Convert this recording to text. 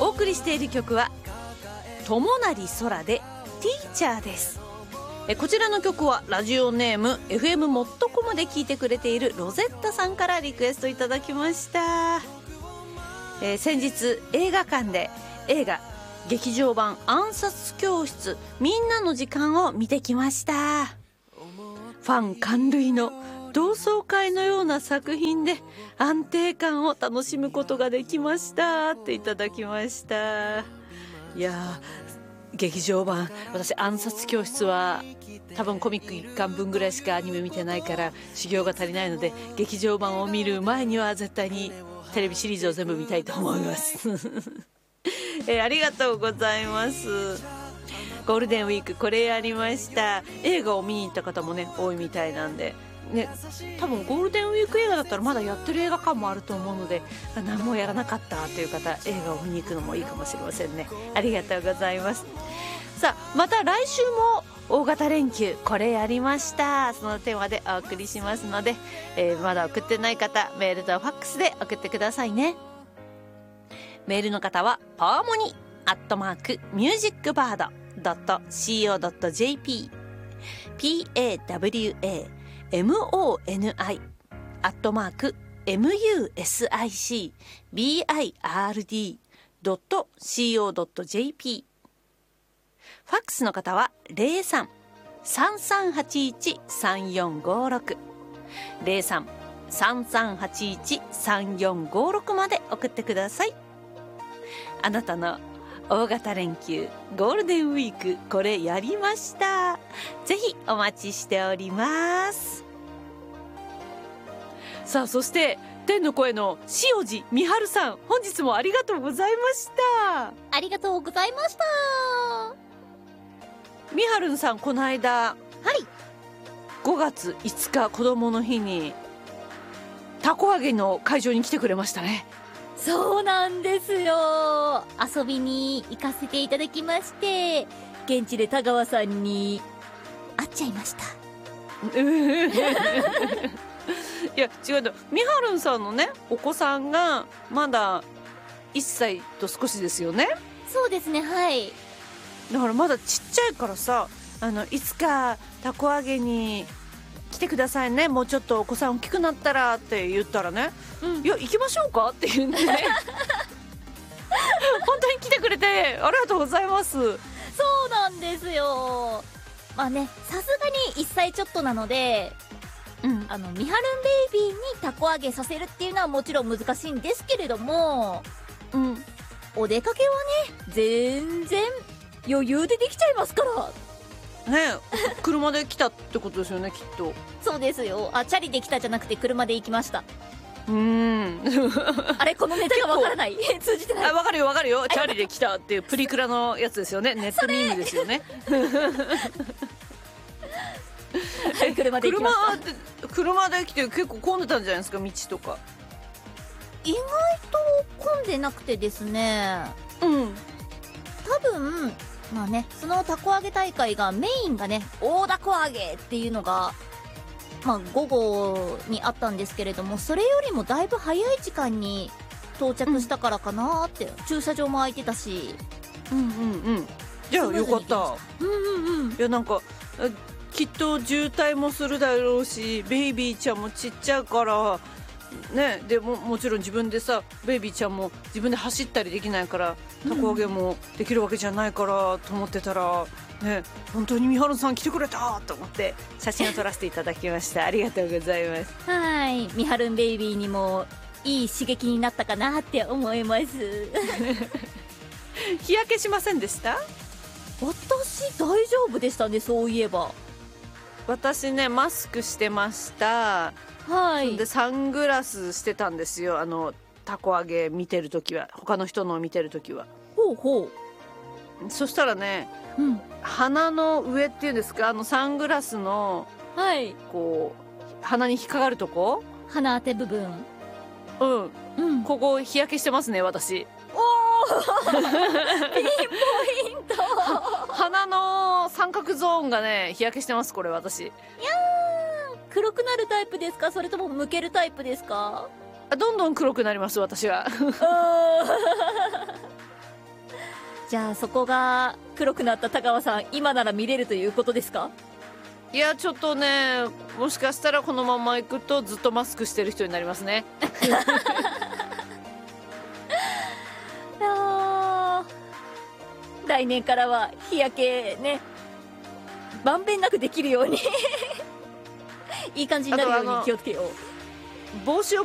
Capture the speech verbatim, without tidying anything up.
お送りしている曲は友成空でティーチャーです。えこちらの曲はラジオネーム エフエム モットコムで聴いてくれているロゼッタさんからリクエストいただきました。えー、先日映画館で映画劇場版暗殺教室みんなの時間を見てきました。ファン感類の同窓会のような作品で安定感を楽しむことができましたっていただきました。いや劇場版、私暗殺教室は多分コミックいっかんぶんぐらいしかアニメ見てないから修行が足りないので、劇場版を見る前には絶対にテレビシリーズを全部見たいと思いますえー、ありがとうございます。ゴールデンウィークこれやりました。映画を見に行った方もね多いみたいなんでね、多分ゴールデンウィーク映画だったらまだやってる映画館もあると思うので、何もやらなかったという方、映画を見に行くのもいいかもしれませんね。ありがとうございます。さあまた来週も大型連休これやりました、そのテーマでお送りしますので、えー、まだ送ってない方メールとファックスで送ってくださいね。メールの方はパワーモニアットマークミュージックバードドット シーオー ドット ジェーピー ピー エー ダブリュー エー エム オー エヌ アイ アットマーク エム ユー エス アイ シー ビー アイ アール ディー ドット シーオー ドット ジェーピー。 ファックスの方は ゼロさん さんさんはちいち さんよんごろく ゼロさん さんさんはちいち さんよんごろくまで送ってください。あなたの大型連休ゴールデンウィークこれやりました、ぜひお待ちしております。さあそして天の声の塩路みはるさん、本日もありがとうございました。 ありがとうございました。 みはるんさん、この間、 はい、 ごがついつか子供の日にたこ揚げの会場に来てくれましたね。 そうなんですよ。遊びに行かせていただきまして、現地で田川さんに会っちゃいましたいや違うの、みはるんさんのねお子さんがまだいっさいと少しですよね。 そうですね、はい。 だからまだちっちゃいからさ、あのいつかたこ揚げに来てくださいね、もうちょっとお子さん大きくなったらって言ったらね、うん、いや行きましょうかって言うんでね本当に来てくれてありがとうございます。 そうなんですよ。まあね、さすがにいっさいちょっとなので、うん、あのみはるんベイビーにたこ揚げさせるっていうのはもちろん難しいんですけれども、うん、お出かけはね全然余裕でできちゃいますからね。車で来たってことですよねきっと。 そうですよ。あ、チャリで来たじゃなくて車で行きました。 うーんあれ、このネタがわからない通じてない。 あ、わかるよわかるよ、チャリで来たっていうプリクラのやつですよね。ネットミームですよね車で行きました。 車で車で来て結構混んでたんじゃないですか、道とか。 意外と混んでなくてですね、 うん、 多分まあね、そのたこ揚げ大会がメインがね大たこ揚げっていうのがまあ午後にあったんですけれども、それよりもだいぶ早い時間に到着したからかなーって、うん、駐車場も空いてたし、 うんうんうん、じゃあよかった。 うんうんうん。 いやなんかきっと渋滞もするだろうし、ベイビーちゃんもちっちゃいからね、でももちろん自分でさ、ベイビーちゃんも自分で走ったりできないからたこ揚げもできるわけじゃないからと思ってたら、ね、本当にみはるさん来てくれたと思って写真を撮らせていただきましたありがとうございます。 はい、みはるんベイビーにもいい刺激になったかなって思います日焼けしませんでした？ 私大丈夫でしたね、そういえば。 私ねマスクしてました。はい。でサングラスしてたんですよ、あのたこ揚げ見てるときは、他の人のを見てるときは。 ほうほう。そしたらね、うん、鼻の上っていうんですか、あのサングラスの、はい、こう鼻に引っかかるとこ、 鼻当て部分、 うん、うん、ここ日焼けしてますね私。 おーピンポイント鼻の三角ゾーンがね日焼けしてますこれ私。いやー、黒くなるタイプですか、それともむけるタイプですか？ どんどん黒くなります私はじゃあそこが黒くなった田川さん、今なら見れるということですか？ いやちょっとね、もしかしたらこのまま行くとずっとマスクしてる人になりますね。 あー、来年からは日焼けねまんべんなくできるようにいい感じになるように気をつけよう。 帽子を